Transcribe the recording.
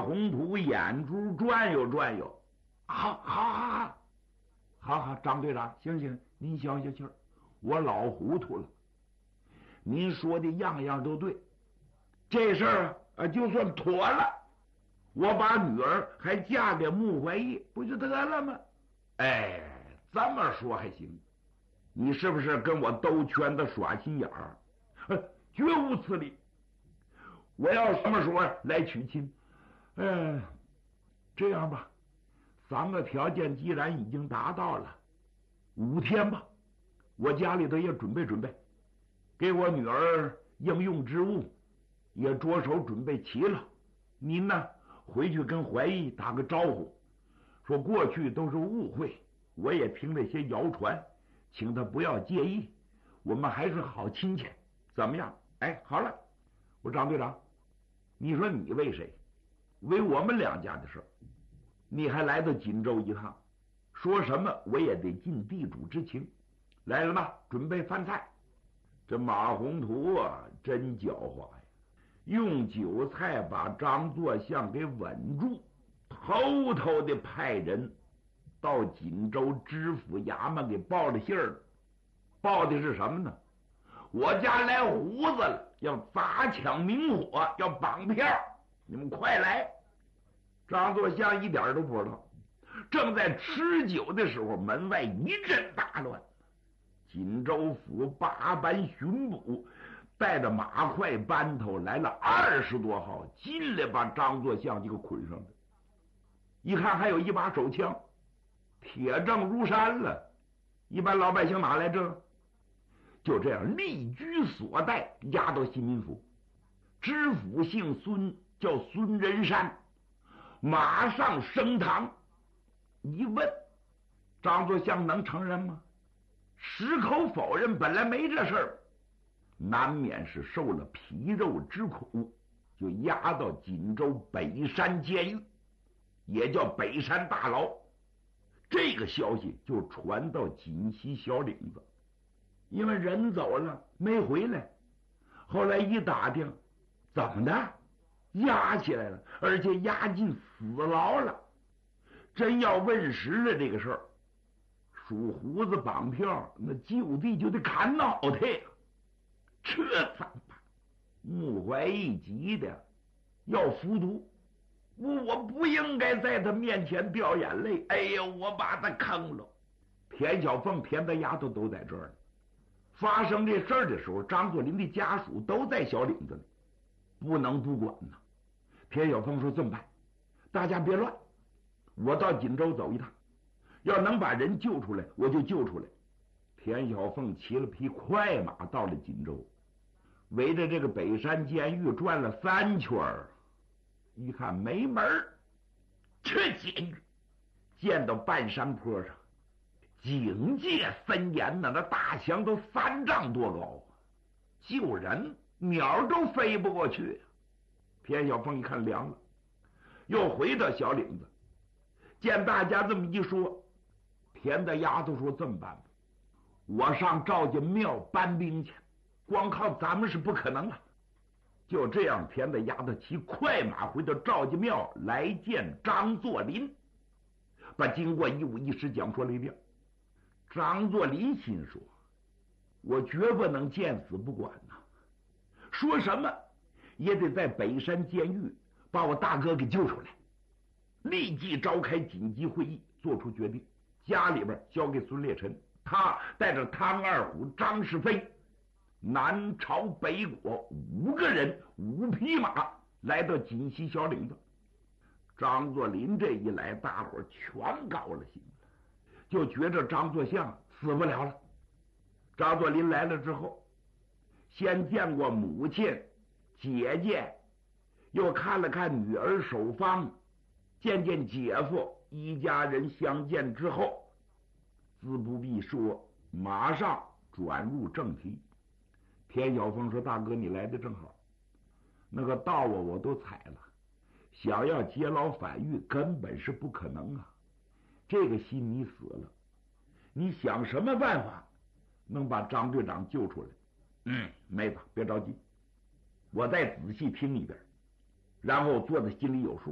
宏图眼珠转悠转悠。好，张队长，行，您消消气儿，我老糊涂了。您说的样样都对，这事儿啊就算妥了，我把女儿还嫁给穆怀义，不就得了吗？哎，这么说还行，你是不是跟我兜圈子耍心眼儿？绝无此理！我要什么时候来娶亲？这样吧，三个条件既然已经达到了，5天吧，我家里头也准备准备，给我女儿应用之物也着手准备齐了。您呢，回去跟怀义打个招呼，说过去都是误会，我也听了些谣传，请他不要介意，我们还是好亲戚，怎么样？哎，好了，我张队长，你说你为谁？为我们两家的事，你还来到锦州一趟，说什么我也得尽地主之情。来了吧，准备饭菜。这马宏图啊，真狡猾呀，用酒菜把张作相给稳住，偷偷的派人到锦州知府衙门给报了信儿。报的是什么呢？我家来胡子了，要砸抢明火，要绑票，你们快来！张作相一点都不知道，正在吃酒的时候，门外一阵大乱。锦州府8班巡捕带着马快班头来了20多号，进来把张作相就给捆上了。一看还有一把手枪，铁证如山了，一般老百姓哪来这？就这样立居所带，押到新民府。知府姓孙，叫孙仁山，马上升堂。一问，张作相能承认吗？矢口否认，本来没这事儿，难免是受了皮肉之苦，就押到锦州北山监狱，也叫北山大牢。这个消息就传到锦西小岭子，因为人走了没回来，后来一打听，怎么的？押起来了，而且押进死牢了。真要问实了这个事儿，数胡子绑票，那就地就得砍脑袋呀！这怎么办？穆怀义急的要服毒，我不应该在他面前掉眼泪。哎呀，我把他坑了。田小凤、田大丫头都在这儿呢。发生这事儿的时候，张作霖的家属都在小岭子里，不能不管呐。田小凤说：“这么办？大家别乱，我到锦州走一趟，要能把人救出来，我就救出来。”田小凤骑了匹快马到了锦州，围着这个北山监狱转了3圈，一看没门儿。这监狱建到半山坡上，警戒森严呐，那大墙都3丈多高，救人鸟都飞不过去。田小凤一看凉了，又回到小岭子，见大家这么一说，田大丫头说：“这么办吧，我上赵家庙搬兵去，光靠咱们是不可能了。”就这样，田大丫头骑快马回到赵家庙来见张作霖，把经过一五一十讲说了一遍。张作霖心说：“我绝不能见死不管呐，说什么也得在北山监狱把我大哥给救出来。”立即召开紧急会议，做出决定，家里边交给孙烈臣，他带着汤二虎、张世飞南朝北裹5个人5匹马来到锦西小岭子。张作霖这一来，大伙全高了兴了，就觉着张作相死不了了。张作霖来了之后，先见过母亲、姐姐，又看了看女儿守芳，见见姐夫，一家人相见之后，自不必说，马上转入正题。田小凤说：“大哥，你来的正好，那个道我都踩了，想要劫牢反狱根本是不可能啊。这个心你死了，你想什么办法能把张队长救出来？”“妹子别着急，我再仔细听一遍，然后做的心里有数。”